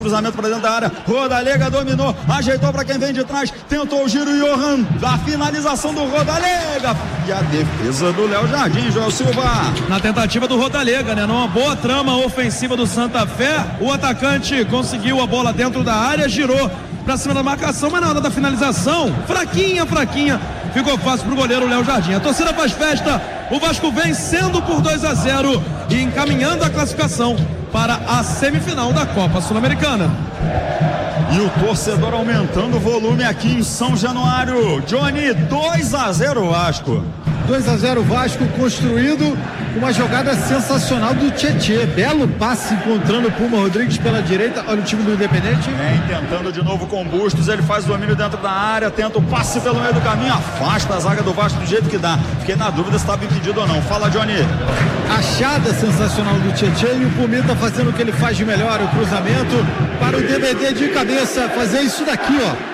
Cruzamento para dentro da área, Rodalega dominou, ajeitou para quem vem de trás, tentou o giro, Johan, a finalização do Rodalega e a defesa do Léo Jardim, Joel Silva. Na tentativa do Rodalega, né? Numa boa trama ofensiva do Santa Fé, o atacante conseguiu a bola dentro da área, girou para cima da marcação, mas na hora da finalização, fraquinha, ficou fácil pro goleiro Léo Jardim. A torcida faz festa, o Vasco vencendo por 2-0 e encaminhando a classificação para a semifinal da Copa Sul-Americana. E o torcedor aumentando o volume aqui em São Januário. Johnny, 2-0 Vasco. 2-0 Vasco, construído uma jogada sensacional do Tietê. Belo passe encontrando o Puma Rodrigues pela direita. Olha o time do Independente. Vem tentando de novo com Bustos. Ele faz o domínio dentro da área, tenta o passe pelo meio do caminho, afasta a zaga do Vasco do jeito que dá. Fiquei na dúvida se estava impedido ou não. Fala, Johnny. Achada sensacional do Tietê e o Pumita fazendo o que ele faz de melhor, o cruzamento para o DVD de cabeça, fazer isso daqui, ó.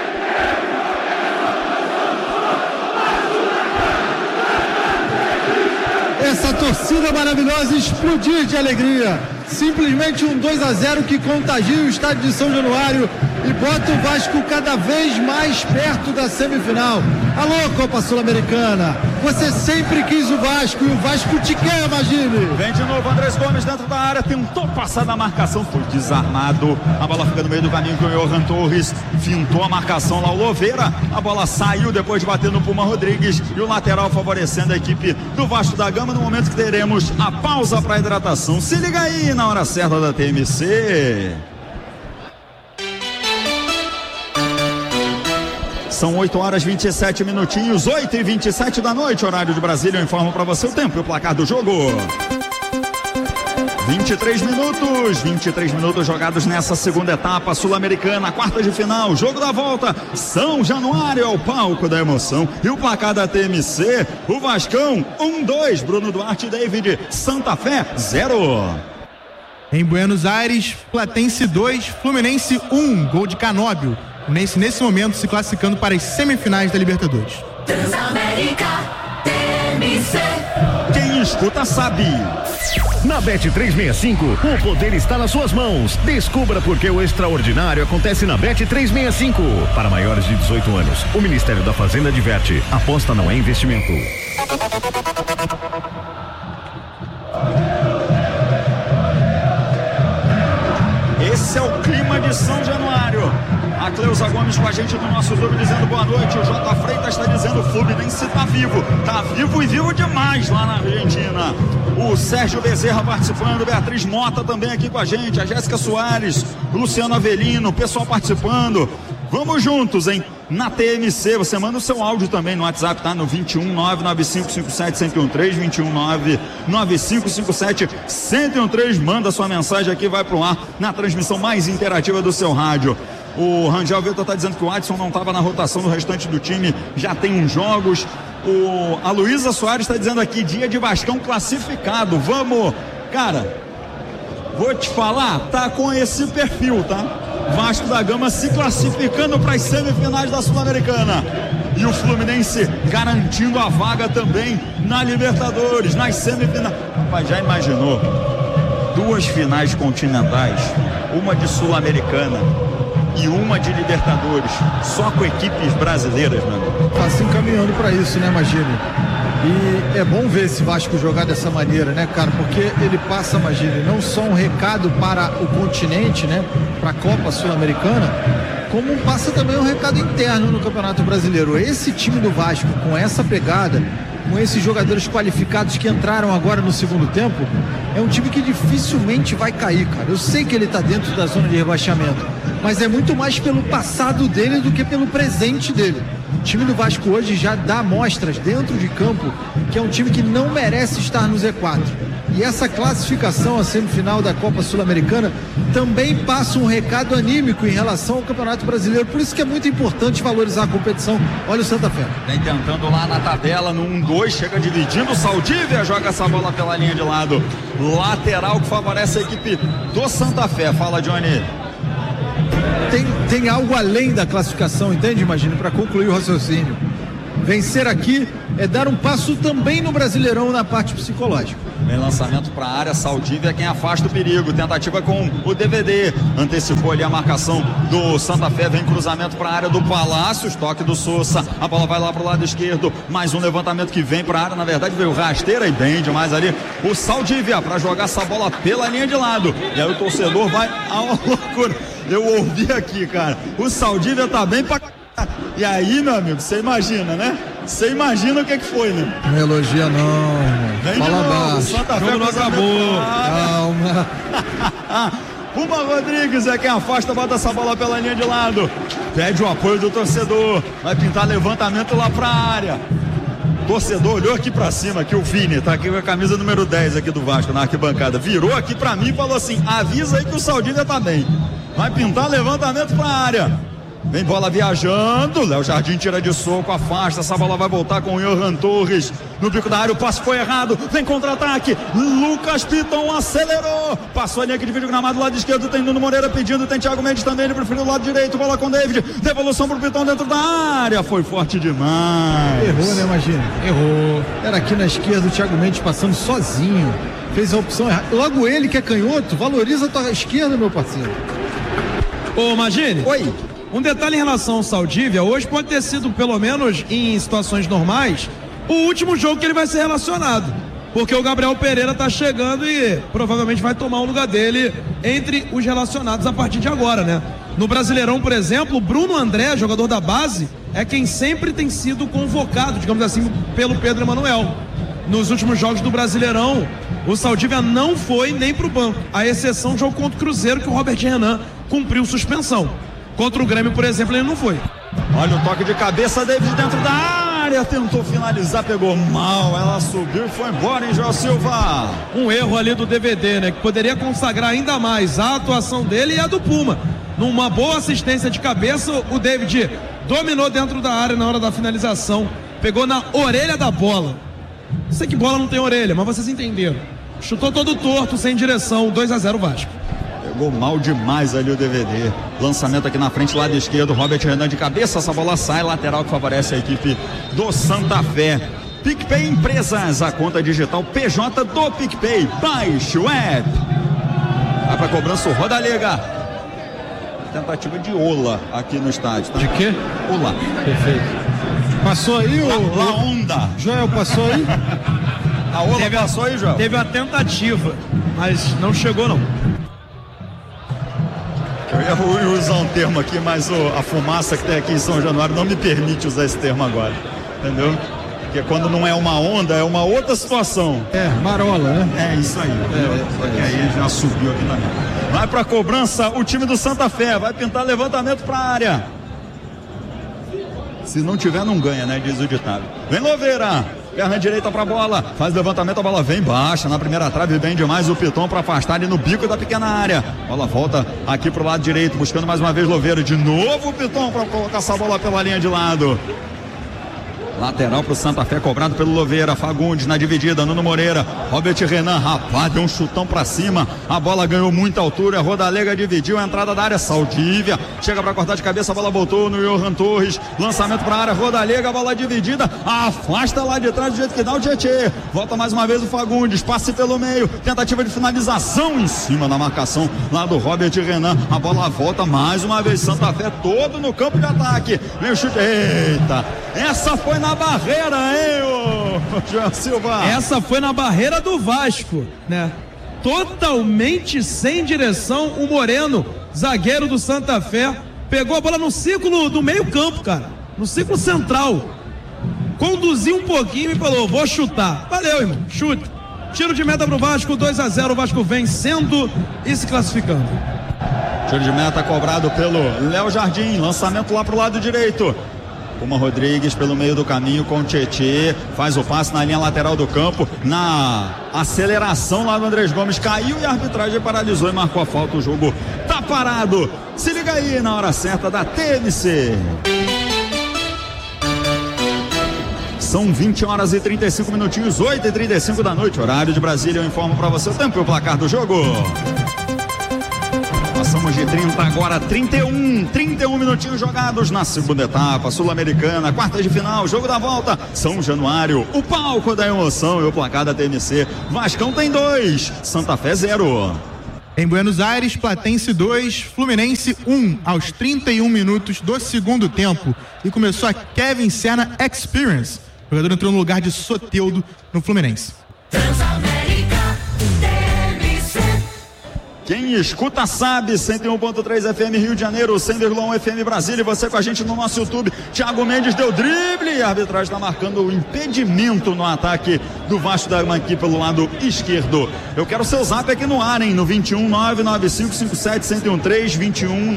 Essa torcida maravilhosa explodir de alegria. Simplesmente um 2-0 que contagia o estádio de São Januário e bota o Vasco cada vez mais perto da semifinal. Alô, Copa Sul-Americana, você sempre quis o Vasco e o Vasco te quer, imagine. Vem de novo Andrés Gomes dentro da área, tentou passar na marcação, foi desarmado, a bola fica no meio do caminho com o Johan Torres, fintou a marcação lá o Louveira, a bola saiu depois de bater no Puma Rodrigues e o lateral favorecendo a equipe do Vasco da Gama no momento que teremos a pausa para hidratação. Se liga aí na hora certa da TMC. São 8h27, 8h27 da noite, horário de Brasília. Eu informo para você o tempo e o placar do jogo. 23 minutos jogados nessa segunda etapa sul-americana, quarta de final, jogo da volta. São Januário é o palco da emoção e o placar da TMC, o Vascão 1-2, Bruno Duarte e David, Santa Fé 0. Em Buenos Aires, Platense 2, Fluminense 1, gol de Canóbio. Fluminense nesse momento se classificando para as semifinais da Libertadores. Transamérica, TMC. Quem escuta sabe. Na Bet365, o poder está nas suas mãos. Descubra por que o extraordinário acontece na Bet365. Para maiores de 18 anos, o Ministério da Fazenda adverte: aposta não é investimento. Esse é o clima de São Januário. A Cleusa Gomes com a gente do nosso clube dizendo boa noite. O J. Freitas está dizendo: o Fluminense está vivo e vivo demais lá na Argentina. O Sérgio Bezerra participando, Beatriz Mota também aqui com a gente, a Jéssica Soares, o Luciano Avelino, o pessoal participando. Vamos juntos, hein? Na TMC, você manda o seu áudio também no WhatsApp, tá? No 21-99557-1013, 21-99557-1013. Manda sua mensagem aqui, vai pro ar na transmissão mais interativa do seu rádio. O Rangel Vitor tá dizendo que o Adson não estava na rotação do restante do time, já tem uns jogos. A Luísa Soares está dizendo aqui: dia de Vascão classificado. Vamos, cara, vou te falar, tá com esse perfil, tá? Vasco da Gama se classificando para as semifinais da Sul-Americana e o Fluminense garantindo a vaga também na Libertadores, nas semifinais. Rapaz, já imaginou? 2 finais continentais, uma de Sul-Americana e uma de Libertadores, só com equipes brasileiras, mano. Tá se encaminhando para isso, né, Magini? E é bom ver esse Vasco jogar dessa maneira, né, cara? Porque ele passa, Magini, não só um recado para o continente, né, para a Copa Sul-Americana, como passa também um recado interno no Campeonato Brasileiro. Esse time do Vasco, com essa pegada, com esses jogadores qualificados que entraram agora no segundo tempo, é um time que dificilmente vai cair, cara. Eu sei que ele tá dentro da zona de rebaixamento, mas é muito mais pelo passado dele do que pelo presente dele. O time do Vasco hoje já dá amostras dentro de campo que é um time que não merece estar no Z4. E essa classificação à semifinal da Copa Sul-Americana também passa um recado anímico em relação ao Campeonato Brasileiro. Por isso que é muito importante valorizar a competição. Olha o Santa Fé. Vem tentando lá na tabela, no 1-2, chega dividindo, o Saldívia joga essa bola pela linha de lado. Lateral que favorece a equipe do Santa Fé. Fala, Johnny. Tem algo além da classificação, entende, imagina, para concluir o raciocínio. Vencer aqui é dar um passo também no Brasileirão na parte psicológica. Vem lançamento para a área, Saldívia quem afasta o perigo, tentativa com o DVD, antecipou ali a marcação do Santa Fé, vem cruzamento para a área do Palácios, toque do Sousa, a bola vai lá para o lado esquerdo, mais um levantamento que vem para a área, na verdade veio rasteira e bem demais ali, o Saldívia para jogar essa bola pela linha de lado, e aí o torcedor vai a uma loucura, eu ouvi aqui, cara, o Saldívia tá bem pra... E aí, meu amigo, você imagina, né? Você imagina o que foi, né? Não elogia não, irmão. Vem Fala de novo, baixo. Santa Fé Jogo não acabou. Calma. Puma Rodrigues é quem afasta, bota essa bola pela linha de lado. Pede o apoio do torcedor. Vai pintar levantamento lá pra área. Torcedor olhou aqui pra cima, aqui o Vini, tá aqui com a camisa número 10 aqui do Vasco na arquibancada. Virou aqui pra mim e falou assim: avisa aí que o Saldívia tá bem. Vai pintar levantamento pra área. Vem bola viajando, Léo Jardim tira de soco, afasta, essa bola vai voltar com o Johan Torres, no bico da área, o passe foi errado, vem contra-ataque, Lucas Piton acelerou, passou a linha que divide o gramado do lado esquerdo, tem Nuno Moreira pedindo, tem Thiago Mendes também, ele preferiu o lado direito, bola com David, devolução pro Piton dentro da área, foi forte demais. Errou, né, imagina? Errou. Era aqui na esquerda o Thiago Mendes passando sozinho, fez a opção errada, logo ele que é canhoto, valoriza a tua esquerda, meu parceiro. Ô, Magine. Oi. Um detalhe em relação ao Saldívia, hoje pode ter sido, pelo menos em situações normais, o último jogo que ele vai ser relacionado. Porque o Gabriel Pereira tá chegando e provavelmente vai tomar o lugar dele entre os relacionados a partir de agora, né? No Brasileirão, por exemplo, o Bruno André, jogador da base, é quem sempre tem sido convocado, digamos assim, pelo Pedro Emanuel. Nos últimos jogos do Brasileirão, o Saldívia não foi nem pro banco. A exceção do jogo contra o Cruzeiro, que o Robert Renan cumpriu suspensão. Contra o Grêmio, por exemplo, ele não foi. Olha o toque de cabeça, David dentro da área, tentou finalizar, pegou mal, ela subiu e foi embora, hein, João Silva? Um erro ali do DVD, né, que poderia consagrar ainda mais a atuação dele e a do Puma. Numa boa assistência de cabeça, o David dominou dentro da área na hora da finalização, pegou na orelha da bola. Sei que bola não tem orelha, mas vocês entenderam. Chutou todo torto, sem direção, 2-0 Vasco. Pegou mal demais ali o DVD. Lançamento aqui na frente, lado esquerdo. Robert Renan de cabeça. Essa bola sai. Lateral que favorece a equipe do Santa Fé. PicPay Empresas. A conta digital PJ do PicPay. Baixe o app. Vai pra cobrança o Rodalega. Tentativa de Ola aqui no estádio. Tá? De quê? Ola. Perfeito. Passou aí o... La Onda. Joel, passou aí? A Ola passou aí, Joel? Teve uma tentativa, mas não chegou não. Eu ia usar um termo aqui, mas a fumaça que tem aqui em São Januário não me permite usar esse termo agora, entendeu? Porque quando não é uma onda, é uma outra situação. É, marola, né? É isso aí, só que aí já subiu aqui na minha. Vai pra cobrança o time do Santa Fé, vai pintar levantamento pra área. Se não tiver, não ganha, né? Diz o ditado. Vem Louveira, perna direita pra bola, faz levantamento, a bola vem baixa, na primeira trave bem demais o Piton pra afastar ele no bico da pequena área. Bola volta aqui pro lado direito, buscando mais uma vez Louveira, de novo o Piton pra colocar essa bola pela linha de lado. Lateral pro Santa Fé, cobrado pelo Louveira. Fagundes na dividida, Nuno Moreira, Robert Renan, rapaz, deu um chutão pra cima, a bola ganhou muita altura, a Rodalega dividiu a entrada da área, Saldívia, chega pra cortar de cabeça, a bola voltou no Johan Torres, lançamento pra área, Rodalega, a bola dividida, afasta lá de trás do jeito que dá o Tietê, volta mais uma vez o Fagundes, passe pelo meio, tentativa de finalização em cima da marcação lá do Robert Renan, a bola volta mais uma vez, Santa Fé todo no campo de ataque, vem o chute, eita, essa foi na barreira, hein, ô João Silva? Essa foi na barreira do Vasco, né? Totalmente sem direção, o Moreno, zagueiro do Santa Fé, pegou a bola no círculo do meio campo, cara, no círculo central, conduziu um pouquinho e falou, vou chutar. Valeu, irmão, chute. Tiro de meta pro Vasco, 2-0, o Vasco vencendo e se classificando. Tiro de meta cobrado pelo Léo Jardim, lançamento lá pro lado direito. Puma Rodrigues pelo meio do caminho com o Tietê, faz o passe na linha lateral do campo, na aceleração lá do Andrés Gomes, caiu e a arbitragem paralisou e marcou a falta, o jogo tá parado. Se liga aí na hora certa da TMC. São 20 horas e 35 minutinhos, 8h35 da noite, horário de Brasília. Eu informo pra você o tempo e o placar do jogo. Passamos Passamos de 30, agora 31 minutinhos jogados na segunda etapa, Sul-Americana, quartas de final, jogo da volta, São Januário, o palco da emoção e o placar da TMC. Vascão tem 2, Santa Fé 0. Em Buenos Aires, Platense 2, Fluminense 1, aos 31 minutos do segundo tempo. E começou a Kevin Serna Experience. O jogador entrou no lugar de Soteldo no Fluminense. Transamérica TMC. Quem escuta sabe, 101.3 FM Rio de Janeiro, 100,1 FM Brasília, e você com a gente no nosso YouTube. Thiago Mendes deu drible e a arbitragem está marcando o impedimento no ataque do Vasco da Gama aqui pelo lado esquerdo. Eu quero seu zap aqui no ar, hein, no 21 99557 1013, 21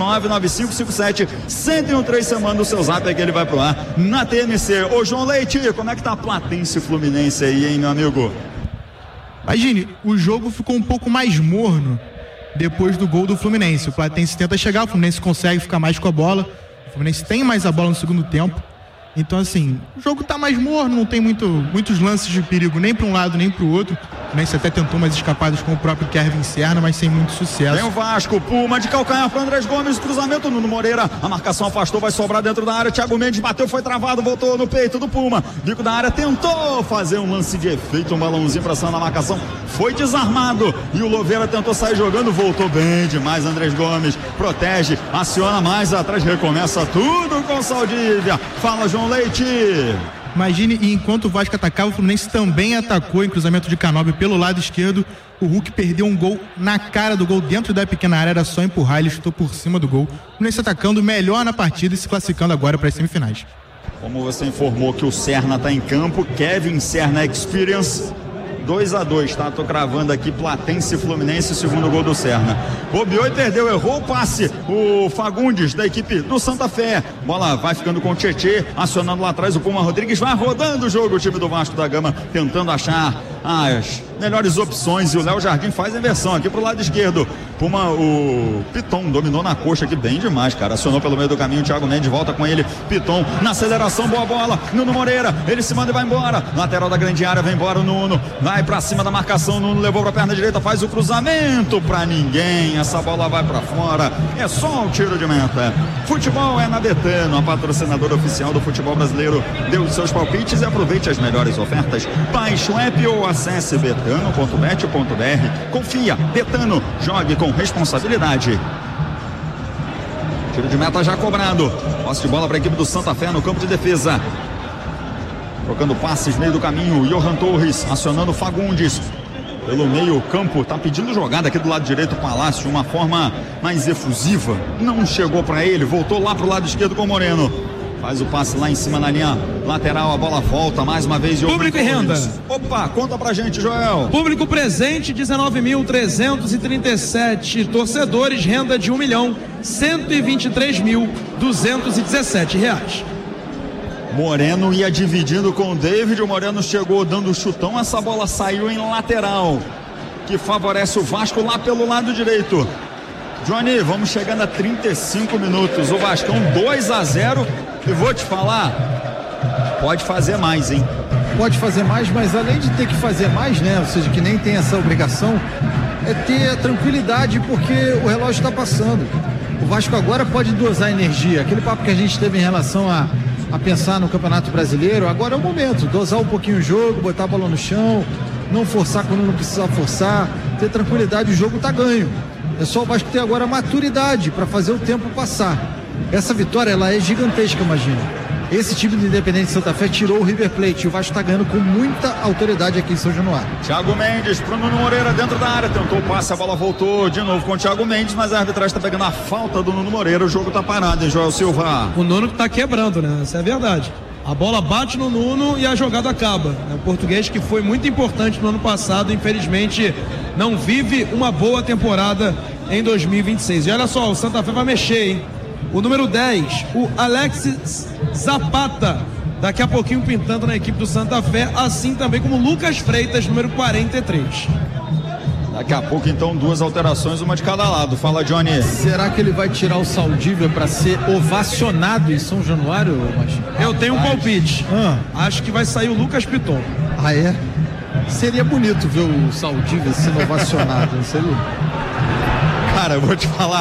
99557 1013, você manda o seu zap aqui, ele vai pro ar na TMC. Ô João Leite, como é que tá a Platense e Fluminense aí, hein, meu amigo? Imagine, o jogo ficou um pouco mais morno depois do gol do Fluminense. O Platense tenta chegar, o Fluminense consegue ficar mais com a bola, o Fluminense tem mais a bola no segundo tempo. Então, assim, o jogo tá mais morno, não tem muitos lances de perigo, nem para um lado nem para o outro. O Fluminense até tentou umas escapadas com o próprio Kevin Serna, mas sem muito sucesso. Tem o Vasco, Puma de calcanhar para Andrés Gomes, cruzamento, Nuno Moreira, a marcação afastou, vai sobrar dentro da área, Thiago Mendes bateu, foi travado, voltou no peito do Puma, bico da área, tentou fazer um lance de efeito, um balãozinho pra cima na marcação, foi desarmado, e o Louveira tentou sair jogando, voltou bem demais, Andrés Gomes, protege, aciona mais atrás, recomeça tudo com Saldívia. Fala, João Leite. Imagine, e enquanto o Vasco atacava, o Fluminense também atacou em cruzamento de Canóbio pelo lado esquerdo. O Hulk perdeu um gol na cara do gol, dentro da pequena área, era só empurrar, ele chutou por cima do gol. O Fluminense atacando melhor na partida e se classificando agora para as semifinais. Como você informou que o Serna está em campo, Kevin Serna Experience, 2-2, tá? Tô cravando aqui, Platense e Fluminense, segundo gol do Serna. Bobeou e perdeu, errou o passe, o Fagundes da equipe do Santa Fé. Bola vai ficando com o Tietê, acionando lá atrás o Puma Rodrigues, vai rodando o jogo, o time do Vasco da Gama, tentando achar as melhores opções, e o Léo Jardim faz a inversão aqui pro lado esquerdo. Puma, o Piton dominou na coxa aqui bem demais, cara, acionou pelo meio do caminho, o Thiago Mendes volta com ele, Piton na aceleração, boa bola, Nuno Moreira, ele se manda e vai embora, lateral da grande área, vem embora o Nuno, vai pra cima da marcação, Nuno levou pra perna direita, faz o cruzamento pra ninguém, essa bola vai pra fora, é só um tiro de meta. Futebol é na Betano, a patrocinadora oficial do futebol brasileiro. Dê os seus palpites e aproveite as melhores ofertas. Baixe o app ou acesse betano.bet.br. Confia, Betano, jogue com responsabilidade. Tiro de meta já cobrado. Posse de bola para a equipe do Santa Fé no campo de defesa. Trocando passes meio do caminho, Johan Torres acionando Fagundes pelo meio campo, tá pedindo jogada aqui do lado direito, Palácio, de uma forma mais efusiva, não chegou para ele, voltou lá pro lado esquerdo com o Moreno, faz o passe lá em cima na linha lateral, a bola volta mais uma vez. Público e renda. Opa, conta pra gente, Joel. Público presente, 19.337 torcedores, renda de R$1.123.217. Moreno ia dividindo com o David, o Moreno chegou dando chutão, essa bola saiu em lateral, que favorece o Vasco lá pelo lado direito. Johnny, vamos chegando a 35 minutos, o Vascão 2-0, e vou te falar, pode fazer mais, hein? Pode fazer mais, mas além de ter que fazer mais, né, ou seja, que nem tem essa obrigação, é ter a tranquilidade, porque o relógio está passando. O Vasco agora pode dosar energia, aquele papo que a gente teve em relação a pensar no Campeonato Brasileiro, agora é o momento, dosar um pouquinho o jogo, botar a bola no chão, não forçar quando não precisar forçar, ter tranquilidade, o jogo tá ganho. É só o Vasco ter agora maturidade para fazer o tempo passar. Essa vitória, ela é gigantesca, imagina. Esse time do Independente Santa Fé tirou o River Plate, e o Vasco tá ganhando com muita autoridade aqui em São Januário. Thiago Mendes pro Nuno Moreira dentro da área, tentou o passe, a bola voltou de novo com o Thiago Mendes, mas a arbitragem tá pegando a falta do Nuno Moreira, o jogo tá parado, hein, Joel Silva? O Nuno que tá quebrando, né? Essa é a verdade. A bola bate no Nuno e a jogada acaba. O português, que foi muito importante no ano passado, infelizmente não vive uma boa temporada em 2026. E olha só, o Santa Fé vai mexer, hein? O número 10, o Alexis Zapata, daqui a pouquinho pintando na equipe do Santa Fé, assim também como o Lucas Freitas, número 43. Daqui a pouco, então, duas alterações, uma de cada lado. Fala, Johnny. Será que ele vai tirar o Saldívia para ser ovacionado em São Januário? Eu tenho um palpite. Acho que vai sair o Lucas Piton. Ah, é? Seria bonito ver o Saldívia sendo ovacionado, não seria? Cara, eu vou te falar,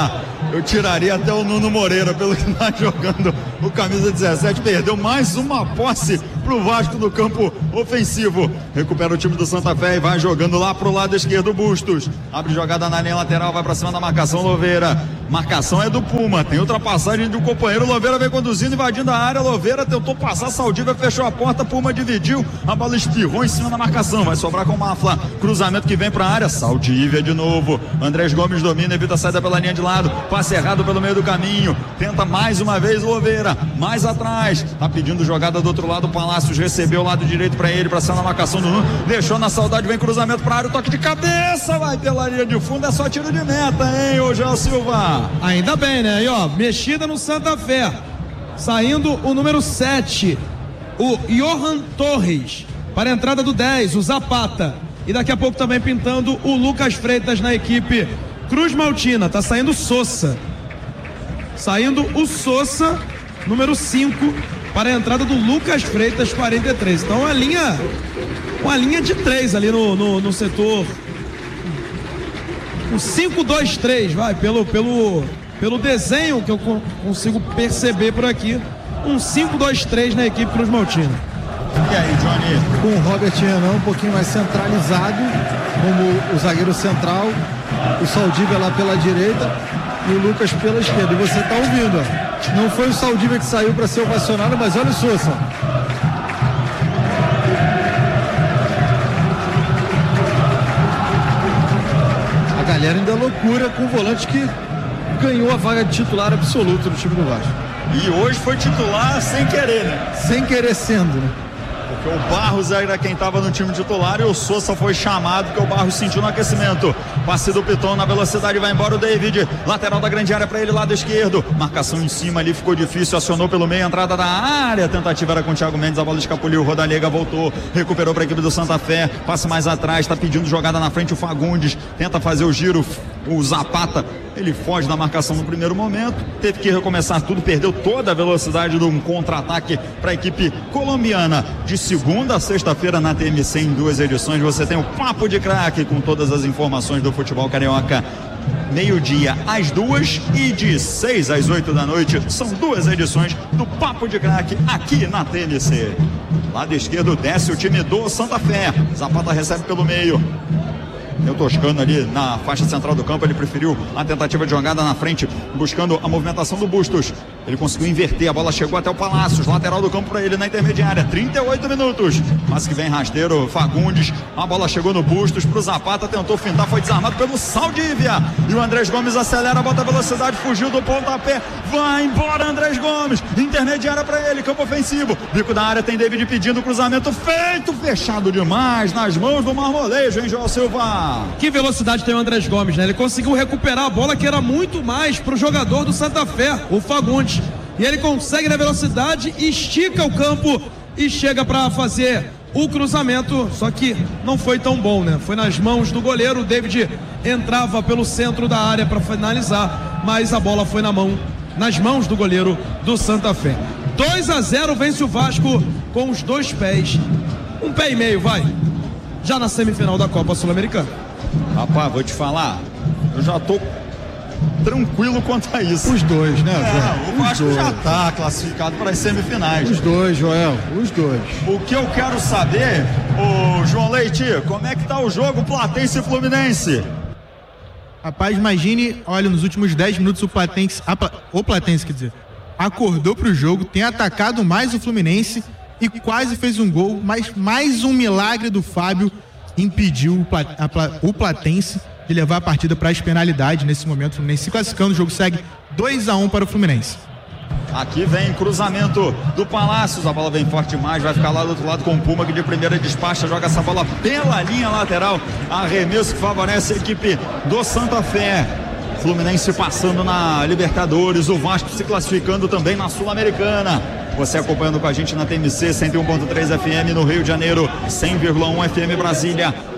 Eu tiraria até o Nuno Moreira, pelo que está jogando o camisa 17. Perdeu mais uma posse pro Vasco no campo ofensivo. Recupera o time do Santa Fé e vai jogando lá pro lado esquerdo. Bustos abre jogada na linha lateral, vai pra cima da marcação. Louveira, marcação é do Puma, tem ultrapassagem de um companheiro. Louveira vem conduzindo, invadindo a área. Louveira tentou passar, Saldívia fechou a porta. Puma dividiu, a bola espirrou em cima da marcação, vai sobrar com o Mafla. Cruzamento que vem pra área, Saldívia de novo. Andrés Gomes domina, evita a saída pela linha de lado, passe errado pelo meio do caminho, tenta mais uma vez Louveira, mais atrás, tá pedindo jogada do outro lado. O Palácios recebeu o lado direito pra ele, pra cima da marcação do Nuno, deixou na saudade, vem cruzamento pra área, o toque de cabeça, vai pela linha de fundo, é só tiro de meta, hein, ô João Silva. Ainda bem, né? Aí, ó, mexida no Santa Fé, saindo o número 7, o Johan Torres, para a entrada do 10, o Zapata, e daqui a pouco também pintando o Lucas Freitas na equipe Cruz Maltina. Tá saindo Sousa, número 5, para a entrada do Lucas Freitas, 43. Então uma linha de 3 ali no setor, um 5-2-3, vai, pelo desenho que eu consigo perceber por aqui, um 5-2-3 na equipe Cruz Maltina. E aí, Johnny? Com o Robert Renan um pouquinho mais centralizado, como o zagueiro central, o Saldívia lá pela direita e o Lucas pela esquerda. E você tá ouvindo, ó. Não foi o Saldívia que saiu para ser ovacionado, mas olha o Sousa. A galera ainda é loucura com o volante que ganhou a vaga de titular absoluto do time do Vasco. E hoje foi titular sem querer, né? Sem querer sendo, né? Porque o Barros era quem estava no time titular e o Sousa foi chamado porque o Barros sentiu no aquecimento. Passe do Piton na velocidade, vai embora o David, lateral da grande área para ele, lado esquerdo, marcação em cima ali, ficou difícil, acionou pelo meio, entrada da área, a tentativa era com o Thiago Mendes, a bola escapuliu, o Rodalega voltou, recuperou para a equipe do Santa Fé, passe mais atrás, está pedindo jogada na frente o Fagundes, tenta fazer o giro, o Zapata, ele foge da marcação no primeiro momento, teve que recomeçar tudo, perdeu toda a velocidade de um contra-ataque para a equipe colombiana. De segunda a sexta-feira na TMC, em 2 edições, você tem o Papo de Craque com todas as informações do futebol carioca. Meio-dia às 2 e de 6 às 8 da noite. São 2 edições do Papo de Craque aqui na TMC. Lado esquerdo desce o time do Santa Fé. Zapata recebe pelo meio. O Toscano ali na faixa central do campo, ele preferiu a tentativa de jogada na frente, buscando a movimentação do Bustos. Ele conseguiu inverter, a bola chegou até o Palácios, lateral do campo para ele na intermediária, 38 minutos, mas que vem rasteiro, Fagundes, a bola chegou no Bustos, pro Zapata, tentou fintar, foi desarmado pelo Saldívia, e o Andrés Gomes acelera, bota a velocidade, fugiu do pontapé, vai embora Andrés Gomes, intermediária para ele, campo ofensivo, bico da área, tem David pedindo cruzamento feito, fechado demais, nas mãos do Marmolejo, hein, João Silva? Que velocidade tem o Andrés Gomes, né? Ele conseguiu recuperar a bola que era muito mais pro jogador do Santa Fé, o Fagundes. E ele consegue na velocidade, estica o campo e chega para fazer o cruzamento, só que não foi tão bom, né? Foi nas mãos do goleiro, o David entrava pelo centro da área para finalizar, mas a bola foi nas mãos do goleiro do Santa Fé. 2-0, vence o Vasco com os 2 pés. Um pé e meio, vai. Já na semifinal da Copa Sul-Americana. Rapaz, vou te falar, eu já tô tranquilo quanto a isso. Os dois, né, Joel? O Vasco já tá classificado para as semifinais. Os dois, Joel, os dois. O que eu quero saber, ô João Leite, como é que tá o jogo Platense e Fluminense? Rapaz, imagine, olha, nos últimos 10 minutos o Platense, quer dizer, acordou pro jogo, tem atacado mais o Fluminense e quase fez um gol, mas mais um milagre do Fábio impediu o Platense de levar a partida para as penalidades. Nesse momento o Fluminense se classificando, o jogo segue 2-1 para o Fluminense. Aqui vem cruzamento do Palácios, a bola vem forte demais, vai ficar lá do outro lado com o Puma, que de primeira despacha, joga essa bola pela linha lateral, arremesso que favorece a equipe do Santa Fé. Fluminense passando na Libertadores, o Vasco se classificando também na Sul-Americana. Você acompanhando com a gente na TMC 101.3 FM no Rio de Janeiro, 100,1 FM Brasília.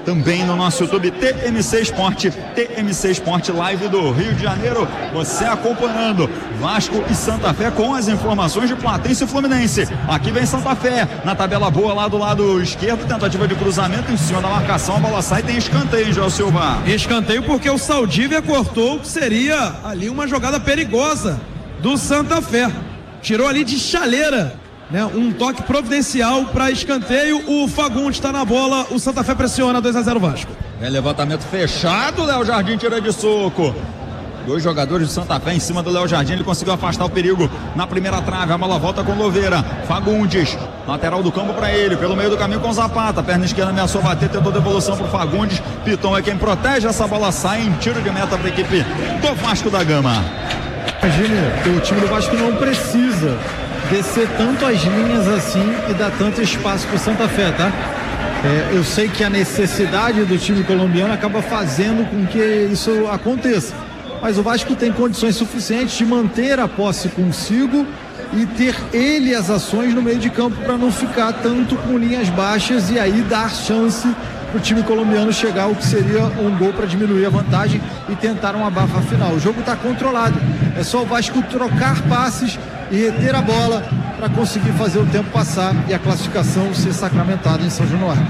também no nosso YouTube TMC Esporte, TMC Esporte Live do Rio de Janeiro. Você acompanhando Vasco e Santa Fé com as informações de Platense e Fluminense. Aqui vem Santa Fé, na tabela boa lá do lado esquerdo, tentativa de cruzamento em cima da marcação, a bola sai, tem escanteio, João Silva. Escanteio porque o Saldívia cortou o que seria ali uma jogada perigosa do Santa Fé. Tirou ali de chaleira, né? Um toque providencial para escanteio. O Fagundes está na bola, o Santa Fé pressiona 2-0 Vasco. É levantamento fechado, Léo Jardim tira de soco. Dois jogadores do Santa Fé em cima do Léo Jardim, ele conseguiu afastar o perigo na primeira trave, a bola volta com Louveira, Fagundes, lateral do campo para ele, pelo meio do caminho com Zapata, perna esquerda ameaçou bater, tentou devolução pro Fagundes, Piton é quem protege, essa bola sai em tiro de meta para a equipe do Vasco da Gama. Imagine, o time do Vasco não precisa descer tanto as linhas assim e dar tanto espaço pro Santa Fé, tá? Eu sei que a necessidade do time colombiano acaba fazendo com que isso aconteça. Mas o Vasco tem condições suficientes de manter a posse consigo e ter ele as ações no meio de campo para não ficar tanto com linhas baixas e aí dar chance para o time colombiano chegar ao que seria um gol para diminuir a vantagem e tentar uma abafa final. O jogo está controlado, é só o Vasco trocar passes e reter a bola para conseguir fazer o tempo passar e a classificação ser sacramentada em São Januário.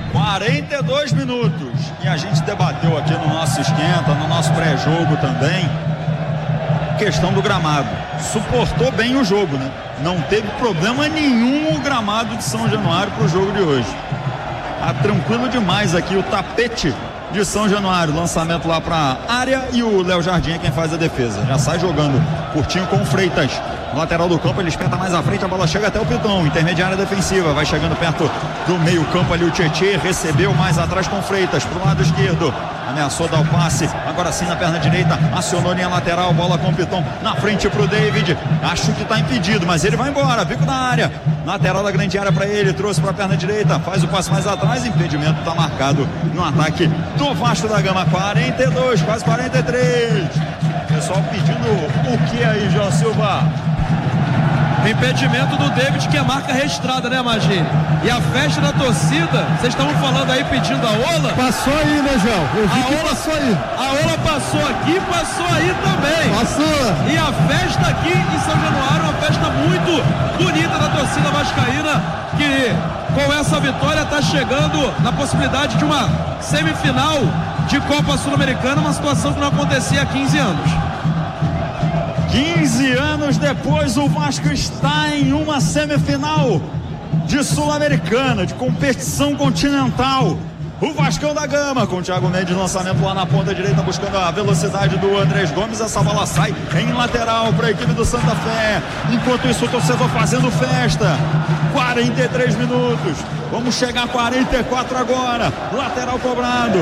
42 minutos e a gente debateu aqui no nosso esquenta, no nosso pré-jogo também, questão do gramado. Suportou bem o jogo, né? Não teve problema nenhum o gramado de São Januário para o jogo de hoje. Tá tranquilo demais aqui o tapete de São Januário, lançamento lá para a área e o Léo Jardim é quem faz a defesa, já sai jogando curtinho com o Freitas, lateral do campo, ele espeta mais à frente, a bola chega até o Piton, intermediária defensiva, vai chegando perto do meio campo ali o Tietê, recebeu mais atrás com o Freitas, pro lado esquerdo, ameaçou dar o passe, agora sim na perna direita, acionou linha lateral, bola com o Piton, na frente pro David, acho que tá impedido, mas ele vai embora, bico na área, lateral da grande área para ele, trouxe pra perna direita, faz o passe mais atrás, impedimento tá marcado no ataque do Vasco da Gama, 42, quase 43, pessoal pedindo o que aí, João Silva? Impedimento do David, que é marca registrada, né, Magini? E a festa da torcida, vocês estavam falando aí pedindo a Ola? Passou aí, né, João? Eu vi que passou aí. A Ola passou aqui, passou aí também. Passou. E a festa aqui em São Januário, uma festa muito bonita da torcida vascaína, que com essa vitória está chegando na possibilidade de uma semifinal de Copa Sul-Americana, uma situação que não acontecia há 15 anos. 15 anos depois, o Vasco está em uma semifinal de Sul-Americana, de competição continental. O Vascão da Gama, com o Thiago Mendes, lançamento lá na ponta direita, buscando a velocidade do Andrés Gomes. Essa bola sai em lateral para a equipe do Santa Fé. Enquanto isso, o torcedor fazendo festa. 43 minutos. Vamos chegar a 44 agora. Lateral cobrado.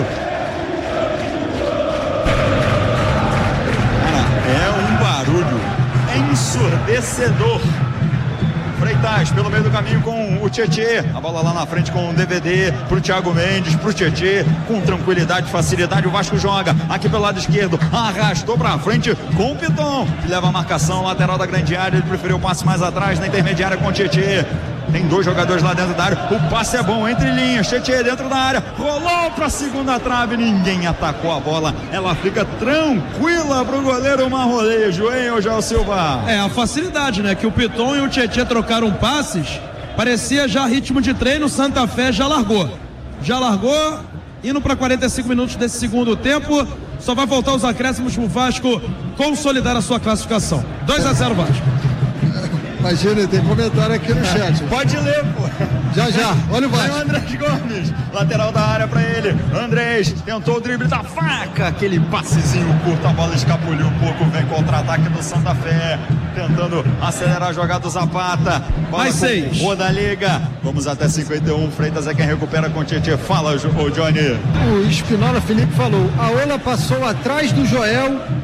É um barulho ensurdecedor. Freitas pelo meio do caminho com o Tietê, a bola lá na frente com o DVD pro Thiago Mendes, pro Tietê, com tranquilidade, facilidade, o Vasco joga aqui pelo lado esquerdo, arrastou pra frente com o Piton, que leva a marcação, lateral da grande área, ele preferiu o passe mais atrás, na intermediária com o Tietê. Tem dois jogadores lá dentro da área, o passe é bom, entre linhas, Tietê dentro da área, rolou pra segunda trave, ninguém atacou a bola, ela fica tranquila pro goleiro Marrolejo, hein, João Silva? É, a facilidade, né, que o Piton e o Tietê trocaram passes, parecia já ritmo de treino, Santa Fé já largou, indo para 45 minutos desse segundo tempo, só vai voltar os acréscimos pro Vasco consolidar a sua classificação, 2-0 Vasco. Imagina, tem comentário aqui no chat. Pode ler, pô. Já, olha o Vasco. Vai o Andrés Gomes, lateral da área pra ele. Andrés tentou o drible da faca, aquele passezinho curto, a bola escapuliu um pouco, vem contra-ataque do Santa Fé, tentando acelerar a jogada do Zapata. Bola mais 6. Rodallega, vamos até 51, Freitas é quem recupera com o Tietê. Fala, Johnny. O Espinola Felipe falou, a Ola passou atrás do Joel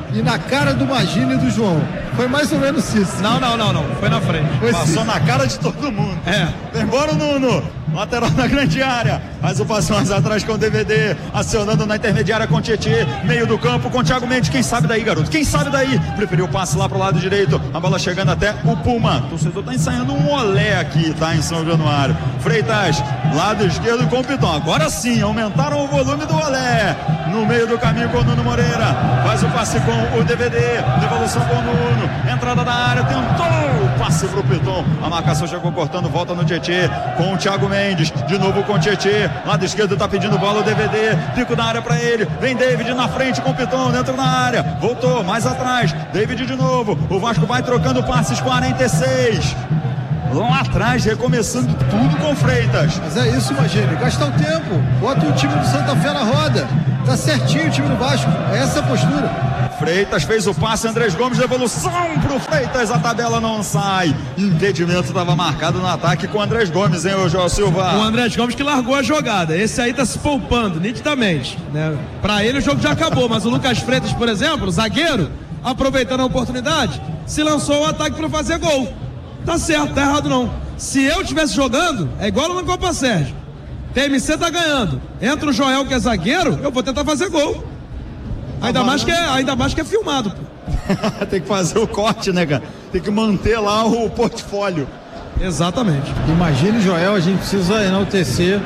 e na cara do Magini e do João. Foi mais ou menos isso. Não. Foi na frente. Passou na cara de todo mundo. Vem embora o Nuno. Lateral na grande área. Faz o passo mais atrás com o DVD. Acionando na intermediária com o Tietê. Meio do campo com o Thiago Mendes. Quem sabe daí, garoto? Quem sabe daí? Preferiu o passe lá pro lado direito. A bola chegando até o Puma. O torcedor tá ensaiando um olé aqui, tá? Em São Januário. Freitas, lado esquerdo com o Piton. Agora sim, aumentaram o volume do olé. No meio do caminho com o Nuno Moreira. Faz o passe com o DVD. Devolução com o Nuno. Entrada da área. Tentou o passe pro Piton. A marcação chegou cortando. Volta no Tietê com o Thiago Mendes. De novo com o Tietê. Lado esquerdo tá pedindo bola o DVD. Pico da área pra ele. Vem David na frente com o Piton. Dentro da área. Voltou mais atrás. David de novo. O Vasco vai trocando passes. 46. Lá atrás, recomeçando tudo com Freitas. Mas é isso, Magini. Gastar o tempo. Bota o time do Santa Fé na roda. Tá certinho o time do Vasco. É essa a postura. Freitas fez o passe, Andrés Gomes, devolução pro Freitas, a tabela não sai. Impedimento estava marcado no ataque com o Andrés Gomes, hein, o João Silva? O Andrés Gomes que largou a jogada. Esse aí tá se poupando, nitidamente, né? Pra ele o jogo já acabou, mas o Lucas Freitas, por exemplo, zagueiro, aproveitando a oportunidade, se lançou o ataque para fazer gol. Tá certo, tá errado não. Se eu estivesse jogando, é igual na Copa Sérgio. TMC tá ganhando. Entra o Joel, que é zagueiro, eu vou tentar fazer gol. Ainda mais que é filmado. Tem que fazer o corte, né, cara? Tem que manter lá o portfólio. Exatamente. Imagine, Joel, a gente precisa enaltecer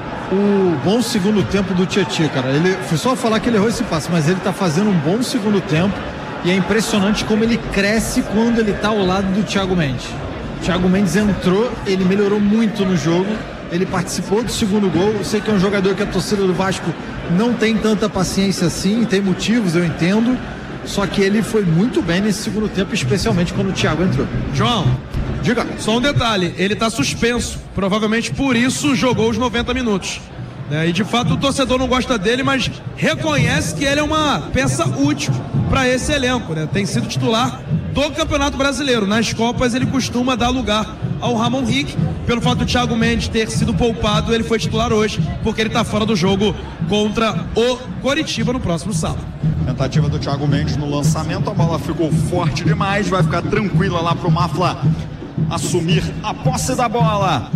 o bom segundo tempo do Tietê, cara. Ele foi só falar que ele errou esse passe, mas ele tá fazendo um bom segundo tempo e é impressionante como ele cresce quando ele tá ao lado do Thiago Mendes. O Thiago Mendes entrou, ele melhorou muito no jogo, ele participou do segundo gol. Eu sei que é um jogador que a torcida do Vasco não tem tanta paciência assim, tem motivos, eu entendo, só que ele foi muito bem nesse segundo tempo, especialmente quando o Thiago entrou. João, diga. Só um detalhe, ele tá suspenso, provavelmente por isso jogou os 90 minutos. E de fato o torcedor não gosta dele, mas reconhece que ele é uma peça útil para esse elenco, né? Tem sido titular do Campeonato Brasileiro. Nas Copas ele costuma dar lugar ao Ramon Rick. Pelo fato do Thiago Mendes ter sido poupado, ele foi titular hoje, porque ele está fora do jogo contra o Coritiba no próximo sábado. Tentativa do Thiago Mendes no lançamento, a bola ficou forte demais, vai ficar tranquila lá pro Mafla assumir a posse da bola.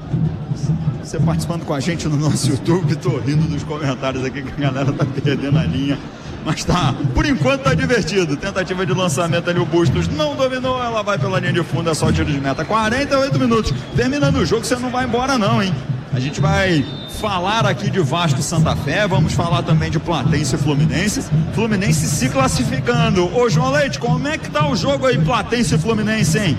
Você participando com a gente no nosso YouTube, tô rindo dos comentários aqui que a galera tá perdendo a linha. Mas tá, por enquanto tá divertido. Tentativa de lançamento ali, o Bustos não dominou, ela vai pela linha de fundo, é só tiro de meta. 48 minutos, terminando o jogo, você não vai embora não, hein? A gente vai falar aqui de Vasco e Santa Fé, vamos falar também de Platense e Fluminense. Fluminense se classificando. Ô João Leite, como é que tá o jogo aí, Platense e Fluminense, hein?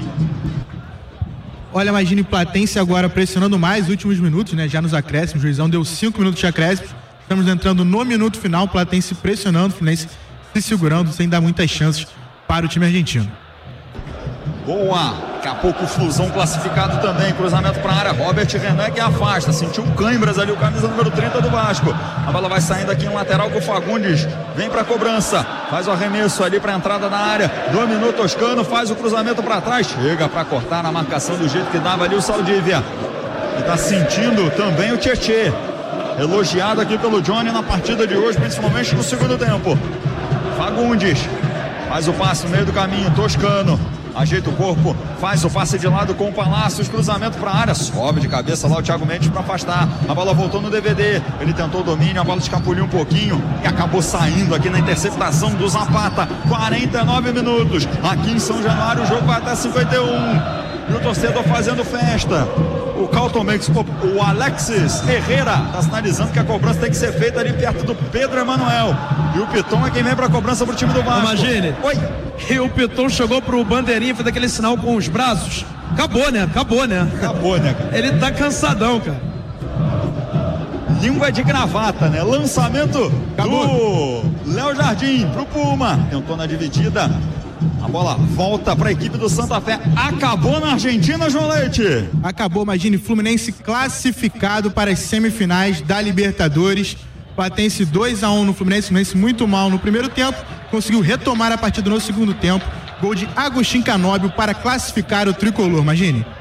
Olha, imagine Platense agora pressionando mais últimos minutos, né? Já nos acréscimos, o juizão deu 5 minutos de acréscimos. Estamos entrando no minuto final, Platense pressionando, Fluminense se segurando, sem dar muitas chances para o time argentino. Boa! Daqui a pouco o Flusão classificado também, cruzamento para a área, Robert Renan que afasta, sentiu cãibras ali, o camisa número 30 do Vasco. A bola vai saindo aqui em lateral com o Fagundes, vem para a cobrança, faz o arremesso ali para a entrada da área, dominou Toscano, faz o cruzamento para trás, chega para cortar na marcação do jeito que dava ali o Saldívia. E tá sentindo também o Tietê, elogiado aqui pelo Johnny na partida de hoje, principalmente no segundo tempo. Fagundes faz o passe no meio do caminho, Toscano ajeita o corpo, faz o passe de lado com o Palácios, cruzamento para a área, sobe de cabeça lá o Thiago Mendes para afastar, a bola voltou no DVD, ele tentou o domínio, a bola escapuliu um pouquinho e acabou saindo aqui na interceptação do Zapata. 49 minutos, aqui em São Januário o jogo vai até 51 e o torcedor fazendo festa. O Carlton Mendes, o Alexis Herrera está sinalizando que a cobrança tem que ser feita ali perto do Pedro Emanuel. E o Piton é quem vem para a cobrança pro time do Vasco. Imagine. Oi. E o Piton chegou pro bandeirinha, fez aquele sinal com os braços. Acabou, né? Acabou, né, cara? Ele tá cansadão, cara. Língua de gravata, né? Lançamento do Léo Jardim pro Puma. Tentou na dividida. A bola volta para a equipe do Santa Fé. Acabou na Argentina, João Leite. Acabou, imagine, Fluminense classificado para as semifinais da Libertadores. Platense 2-1 no Fluminense, Fluminense muito mal no primeiro tempo, conseguiu retomar a partida no segundo tempo. Gol de Agostinho Canóbio para classificar o tricolor, imagine.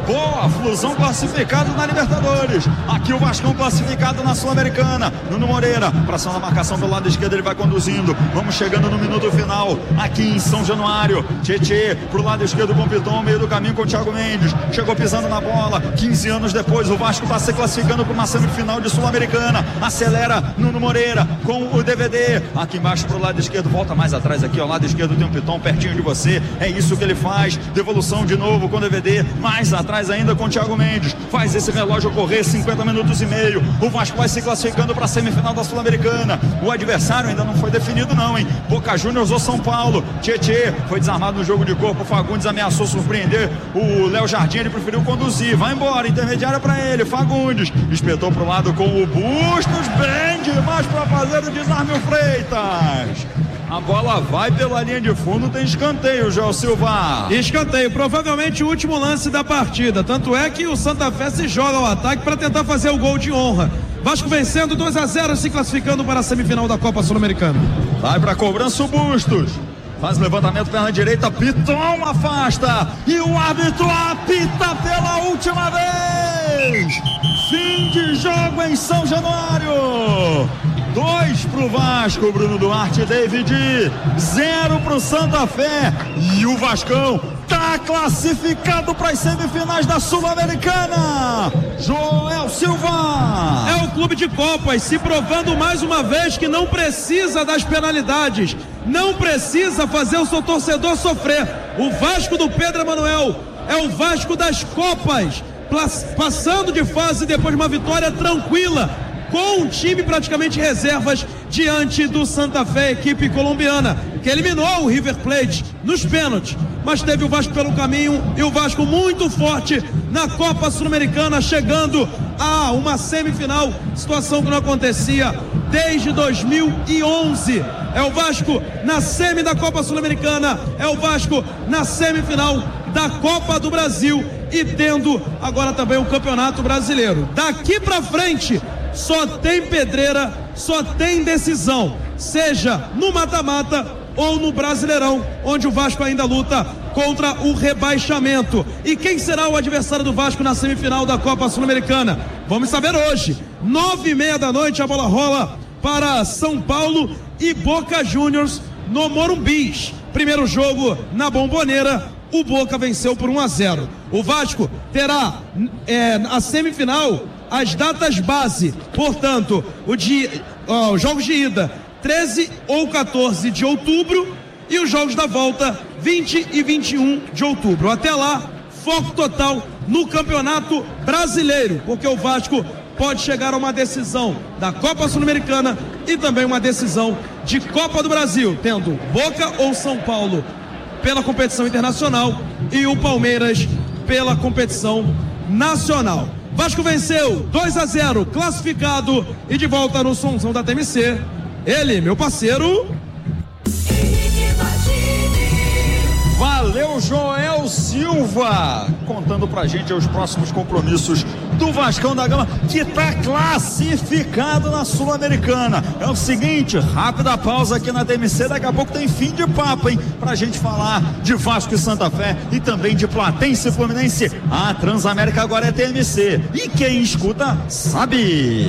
Boa, Flusão classificado na Libertadores. Aqui o Vascão classificado na Sul-Americana. Nuno Moreira, pra cima da marcação pelo lado esquerdo, ele vai conduzindo. Vamos chegando no minuto final, aqui em São Januário. Tietê, pro lado esquerdo com o Piton, meio do caminho com o Thiago Mendes. Chegou pisando na bola. 15 anos depois, o Vasco tá se classificando para uma semifinal de Sul-Americana. Acelera Nuno Moreira com o DVD. Aqui embaixo pro lado esquerdo, volta mais atrás aqui, ó. Lado esquerdo tem um Piton pertinho de você. É isso que ele faz. Devolução de novo com o DVD. Mais atrás ainda com o Thiago Mendes. Faz esse relógio correr, 50 minutos e meio. O Vasco vai se classificando para a semifinal da Sul-Americana. O adversário ainda não foi definido não, hein? Boca Juniors ou São Paulo. Tietê foi desarmado no jogo de corpo. Fagundes ameaçou surpreender o Léo Jardim, ele preferiu conduzir. Vai embora, intermediária para ele. Fagundes espetou pro lado com o Bustos, bem demais para fazer o desarme o Freitas. A bola vai pela linha de fundo, tem escanteio, João Silva. Escanteio, provavelmente o último lance da partida. Tanto é que o Santa Fé se joga ao ataque para tentar fazer o gol de honra. Vasco vencendo 2-0, se classificando para a semifinal da Copa Sul-Americana. Vai para cobrança o Bustos. Faz o levantamento, perna direita, Piton afasta. E o árbitro apita pela última vez. Fim de jogo em São Januário. 2 pro Vasco, Bruno Duarte e David, 0 pro Santa Fé. E o Vascão tá classificado para as semifinais da Sul-Americana. Joel Silva. É o clube de Copas se provando mais uma vez que não precisa das penalidades, não precisa fazer o seu torcedor sofrer. O Vasco do Pedro Emanuel é o Vasco das Copas, passando de fase depois de uma vitória tranquila, com um time praticamente reservas diante do Santa Fé, equipe colombiana, que eliminou o River Plate nos pênaltis, mas teve o Vasco pelo caminho e o Vasco muito forte na Copa Sul-Americana, chegando a uma semifinal, situação que não acontecia desde 2011. É o Vasco na semi da Copa Sul-Americana, é o Vasco na semifinal da Copa do Brasil e tendo agora também o Campeonato Brasileiro. Daqui pra frente só tem pedreira, só tem decisão, seja no mata-mata ou no Brasileirão, onde o Vasco ainda luta contra o rebaixamento. E quem será o adversário do Vasco na semifinal da Copa Sul-Americana? Vamos saber hoje. 9h30 da noite a bola rola para São Paulo e Boca Juniors no Morumbi. Primeiro jogo na Bomboneira, o Boca venceu por 1-0. O Vasco terá a semifinal, as datas base, portanto, os jogos de ida 13 ou 14 de outubro e os jogos da volta 20 e 21 de outubro. Até lá, foco total no Campeonato Brasileiro, porque o Vasco pode chegar a uma decisão da Copa Sul-Americana e também uma decisão de Copa do Brasil, tendo Boca ou São Paulo pela competição internacional e o Palmeiras pela competição nacional. Vasco venceu 2-0, classificado e de volta no somzão da TMC. Ele, meu parceiro. Valeu, Joel Silva, contando pra gente os próximos compromissos do Vascão da Gama, que tá classificado na Sul-Americana. É o seguinte, rápida pausa aqui na TMC, daqui a pouco tem fim de papo, hein? Pra gente falar de Vasco e Santa Fé e também de Platense e Fluminense. A Transamérica agora é TMC e quem escuta sabe.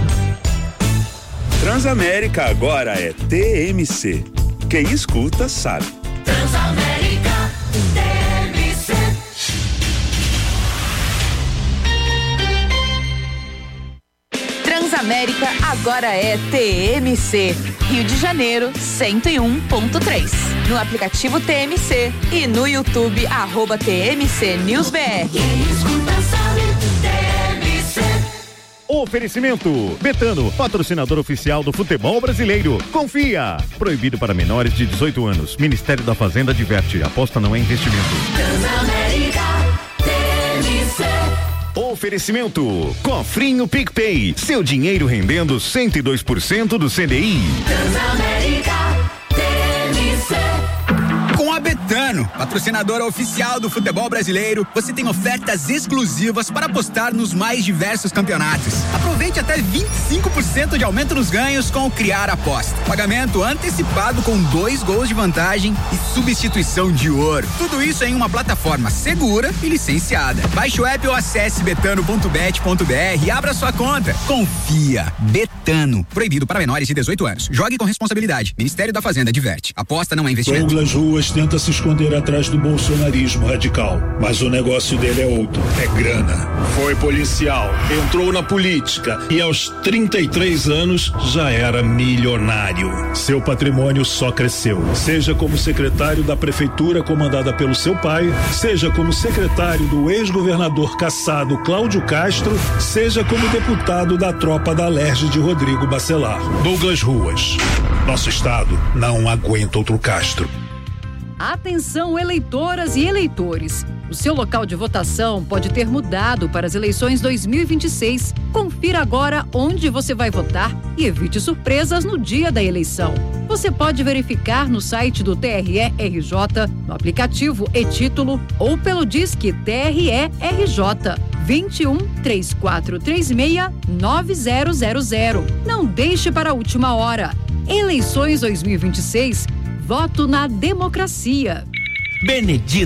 Transamérica agora é TMC. Quem escuta sabe. Transamérica TMC. Transamérica agora é TMC. Rio de Janeiro 101.3. No aplicativo TMC e no YouTube @TMC News BR. Quem escuta sabe. TMC. Oferecimento Betano, patrocinador oficial do futebol brasileiro. Confia. Proibido para menores de 18 anos. Ministério da Fazenda adverte. Aposta não é investimento. Transamérica TMC. Oferecimento Cofrinho PicPay. Seu dinheiro rendendo 102% do CDI. Transamérica TMC. Com a Betano, Betano, patrocinadora oficial do futebol brasileiro, você tem ofertas exclusivas para apostar nos mais diversos campeonatos. Aproveite até 25% de aumento nos ganhos com o Criar Aposta. Pagamento antecipado com 2 gols de vantagem e substituição de ouro. Tudo isso em uma plataforma segura e licenciada. Baixe o app ou acesse betano.bet.br e abra sua conta. Confia. Betano. Proibido para menores de 18 anos. Jogue com responsabilidade. Ministério da Fazenda adverte. Aposta não é investimento. Douglas Ruas tenta se esconder atrás do bolsonarismo radical, mas o negócio dele é outro, é grana. Foi policial, entrou na política e aos 33 anos já era milionário. Seu patrimônio só cresceu, seja como secretário da prefeitura comandada pelo seu pai, seja como secretário do ex-governador cassado Cláudio Castro, seja como deputado da tropa da Alerj de Rodrigo Bacelar. Douglas Ruas, nosso estado não aguenta outro Castro. Atenção, eleitoras e eleitores. O seu local de votação pode ter mudado para as eleições 2026. Confira agora onde você vai votar e evite surpresas no dia da eleição. Você pode verificar no site do TRE-RJ, no aplicativo e-Título ou pelo Disque TRE-RJ 21 3436 9000. Não deixe para a última hora. Eleições 2026. Voto na democracia. Benedito